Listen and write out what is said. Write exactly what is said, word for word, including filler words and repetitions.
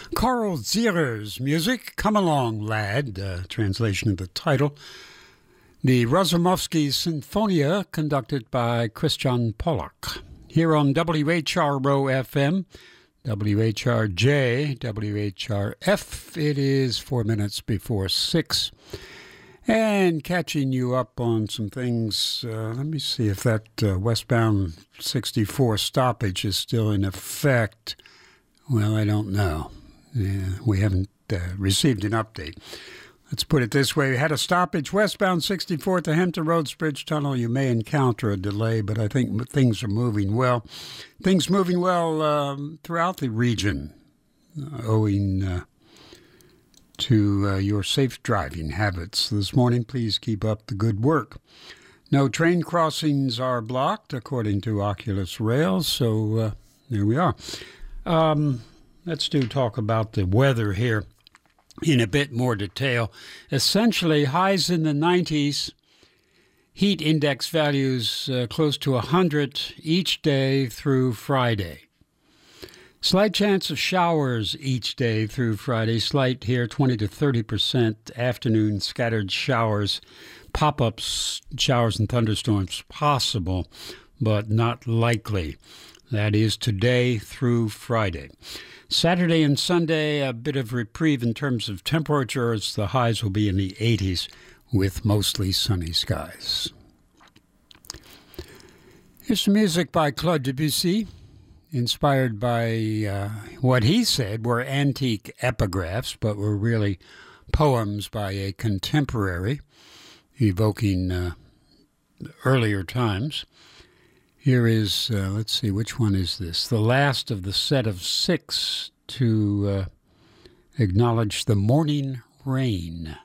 Carl Zierer's music, Come Along Lad, uh, translation of the title. The Razumovsky Sinfonia, conducted by Christian Pollack. Here on W H R O F M, W H R J, W H R F, it is four minutes before six. And catching you up on some things, uh, let me see if that uh, westbound sixty-four stoppage is still in effect. Well, I don't know. Yeah, we haven't uh, received an update. Let's put it this way. We had a stoppage westbound sixty-four at the Hampton Roads Bridge Tunnel. You may encounter a delay, but I think things are moving well. Things moving well um, throughout the region, uh, owing uh, to uh, your safe driving habits this morning. Please keep up the good work. No train crossings are blocked, according to Oculus Rail, so uh, there we are. Um, let's do talk about the weather here in a bit more detail. Essentially, highs in the nineties, heat index values uh, close to one hundred each day through Friday. Slight chance of showers each day through Friday. Slight here, twenty to thirty percent. Afternoon scattered showers, pop-ups, showers and thunderstorms possible, but not likely. That is today through Friday. Saturday and Sunday, a bit of reprieve in terms of temperatures. The highs will be in the eighties with mostly sunny skies. Here's some music by Claude Debussy, inspired by uh, what he said were antique epigraphs, but were really poems by a contemporary, evoking uh, earlier times. Here is, uh, let's see, which one is this? The last of the set of six to uh, acknowledge the morning rain.